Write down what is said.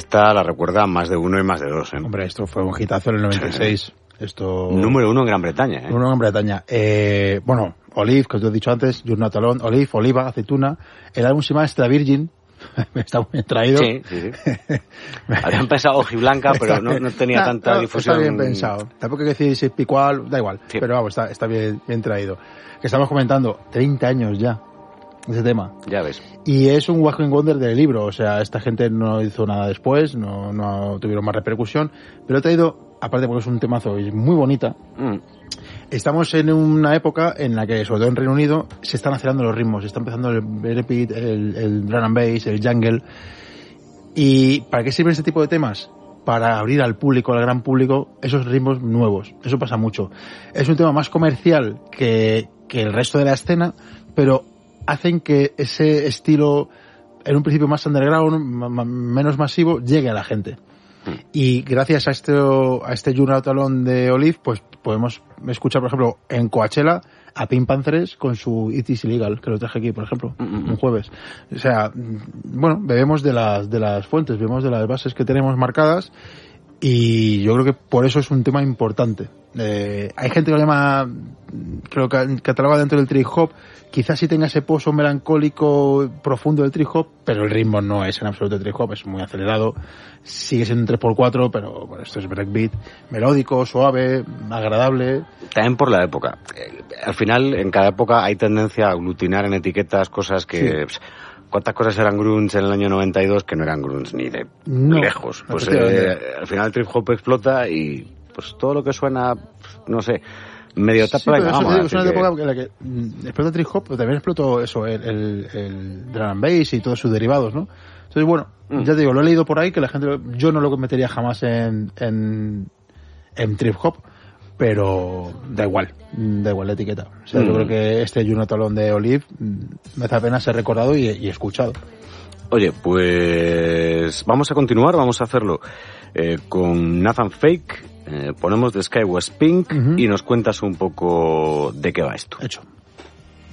esta la recuerda más de uno y más de dos, ¿eh? Hombre, esto fue un hitazo en el 96. Esto... Número 1 en Gran Bretaña, ¿eh? Número 1 en Gran Bretaña. Bueno, Olive, que os he dicho antes, You're Not Alone, Olive, oliva, aceituna. El álbum se llama Extra Virgin. Está muy bien traído. Sí. Habían pensado hojiblanca, pero no tenía tanta difusión. Está bien pensado. Tampoco hay que decir si es picual, da igual. Sí. Pero vamos, está bien traído. Que estamos comentando, 30 años ya, ese tema. Ya ves. Y es un walking wonder del libro, o sea, esta gente no hizo nada después, no tuvieron más repercusión, pero he traído, aparte porque es un temazo y muy bonita, estamos en una época en la que, sobre todo en Reino Unido, se están acelerando los ritmos, se está empezando el breakbeat, el drum and bass, el jungle. ¿Y para qué sirven este tipo de temas? Para abrir al público, al gran público, esos ritmos nuevos. Eso pasa mucho. Es un tema más comercial que el resto de la escena, pero hacen que ese estilo, en un principio más underground, menos masivo, llegue a la gente. Y gracias a este You're Not Alone de Olive, pues podemos escuchar, por ejemplo, en Coachella a Pink Panthers con su It Is Illegal, que lo traje aquí, por ejemplo, un jueves. O sea, bueno, bebemos de las fuentes, bebemos de las bases que tenemos marcadas, y yo creo que por eso es un tema importante. Hay gente que lo llama, creo que cataloga dentro del trip hop, quizás sí tenga ese pozo melancólico profundo del trip hop, pero el ritmo no es en absoluto trip hop, es muy acelerado, sigue siendo un 3x4, pero bueno, esto es breakbeat, melódico, suave, agradable. También por la época. Al final, en cada época hay tendencia a aglutinar en etiquetas cosas que... Sí. ¿Cuántas cosas eran grunge en el año 92 que no eran grunge ni de lejos? Pues al final el trip hop explota y pues todo lo que suena, no sé, medio tapa de gama. Es una época en la que explota el trip hop, pero también explotó eso, el drum and bass y todos sus derivados, ¿no? Entonces, bueno, ya te digo, lo he leído por ahí, que la gente, yo no lo metería jamás en trip hop, pero da igual la etiqueta. O sea, yo creo que este You're Not Alone de Olive me hace pena ser recordado y escuchado. Oye, pues vamos a continuar, vamos a hacerlo con Nathan Fake, ponemos The Sky Was Pink y nos cuentas un poco de qué va esto. Hecho.